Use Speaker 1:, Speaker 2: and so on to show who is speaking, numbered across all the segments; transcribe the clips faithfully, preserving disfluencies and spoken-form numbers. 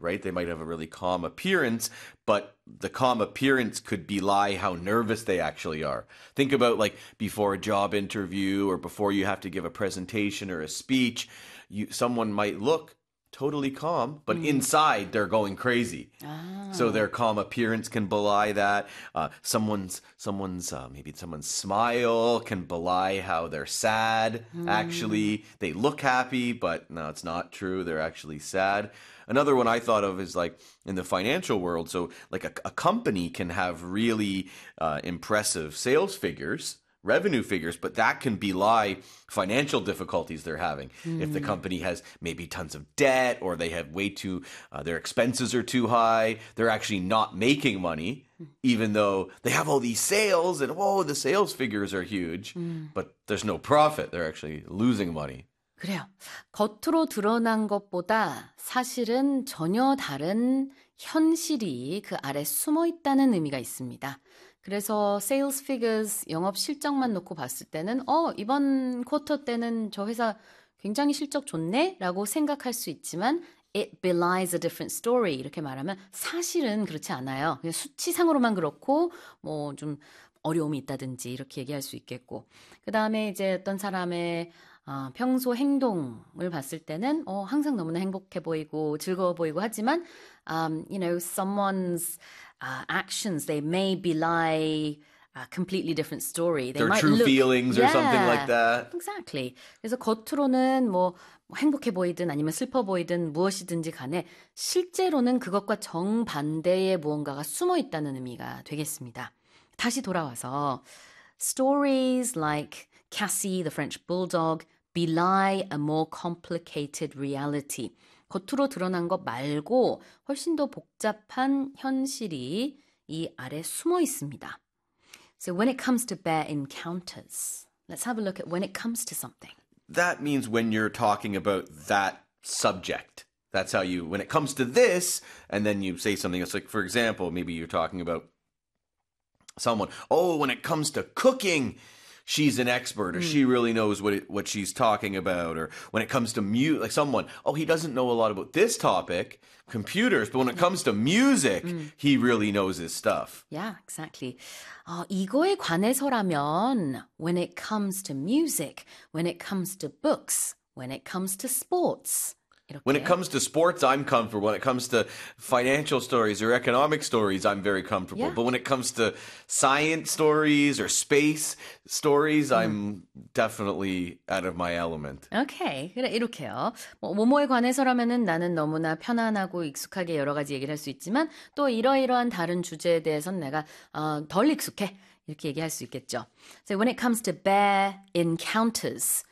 Speaker 1: right? They might have a really calm appearance, but the calm appearance could belie how nervous they actually are. Think about like before a job interview or before you have to give a presentation or a speech, you someone might look totally calm, but mm. inside they're going crazy. Ah. So their calm appearance can belie that. Uh, someone's someone's uh, maybe someone's smile can belie how they're sad. Mm. Actually, they look happy, but no, it's not true. They're actually sad. Another one I thought of is like in the financial world. So like a, a company can have really uh, impressive sales figures, revenue figures, but that can belie financial difficulties they're having. Mm. If the company has maybe tons of debt or they have way too, uh, their expenses are too high, they're actually not making money, even though they have all these sales and, whoa, the sales figures are huge, mm. but there's no profit. They're actually losing money.
Speaker 2: 그래요. 겉으로 드러난 것보다 사실은 전혀 다른 현실이 그 아래 숨어 있다는 의미가 있습니다. 그래서 sales figures, 영업 실적만 놓고 봤을 때는 어, 이번 쿼터 때는 저 회사 굉장히 실적 좋네? 라고 생각할 수 있지만 it belies a different story 이렇게 말하면 사실은 그렇지 않아요. 그냥 수치상으로만 그렇고 뭐 좀 어려움이 있다든지 이렇게 얘기할 수 있겠고 그 다음에 이제 어떤 사람의 어, 평소 행동을 봤을 때는 어, 항상 너무나 행복해 보이고 즐거워 보이고 하지만 um, you know, someone's uh, actions, they may belie a completely different story. They
Speaker 1: Their
Speaker 2: might
Speaker 1: true
Speaker 2: look,
Speaker 1: feelings
Speaker 2: yeah,
Speaker 1: or something like that.
Speaker 2: Exactly. 그래서 겉으로는 뭐 행복해 보이든 아니면 슬퍼 보이든 무엇이든지 간에 실제로는 그것과 정반대의 무언가가 숨어 있다는 의미가 되겠습니다. 다시 돌아와서 stories like Cassie, the French bulldog, belie a more complicated reality. 겉으로 드러난 것 말고 훨씬 더 복잡한 현실이 이 아래 숨어 있습니다. So when it comes to bear encounters, let's have a look at when it comes to something.
Speaker 1: That means when you're talking about that subject. That's how you, when it comes to this, and then you say something else. Like, for example, maybe you're talking about someone, oh, when it comes to cooking, she's an expert, or mm. she really knows what it, what she's talking about, or when it comes to mu- like someone, oh, he doesn't know a lot about this topic, computers, but when it comes to music, mm. he really knows his stuff.
Speaker 2: Yeah, exactly. 어, 이거에 관해서라면 when it comes to music, when it comes to books, when it comes to sports. 이렇게.
Speaker 1: When it comes to sports, I'm comfortable. When it comes to financial stories or economic stories, I'm very comfortable.
Speaker 2: Yeah.
Speaker 1: But when it comes to science stories or space stories, mm. I'm definitely out of my element.
Speaker 2: Okay, 그래 이렇게요. 뭐, 뭐뭐에 관해서라면은 나는 너무나 편안하고 익숙하게 여러 가지 얘기를 할 수 있지만 또 이러이러한 다른 주제에 대해서는 내가 어, 덜 익숙해 이렇게 얘기할 수 있겠죠. So when it comes to bear encounters,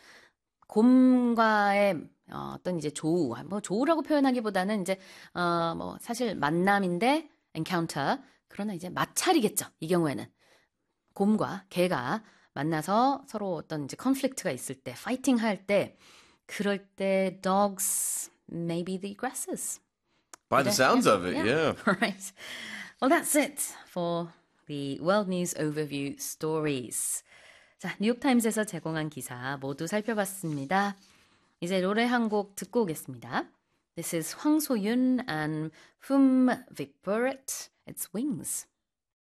Speaker 2: 곰과의 어, 어떤 이제 조우, 뭐 조우라고 표현하기보다는 이제 어, 뭐 사실 만남인데 encounter 그러나 이제 마찰이겠죠. 이 경우에는 곰과 개가 만나서 서로 어떤 이제 컨플릭트가 있을 때, 파이팅 할 때, 그럴 때 dogs may be the aggressors.
Speaker 1: By the sounds
Speaker 2: yeah.
Speaker 1: of it,
Speaker 2: yeah.
Speaker 1: yeah.
Speaker 2: Right. Well, that's it for the World News Overview Stories. 자, 뉴욕타임즈에서 제공한 기사 모두 살펴봤습니다. 이제 노래 한 곡 듣고 오겠습니다. This is 황소윤 and Fum Vicboret. It's Wings.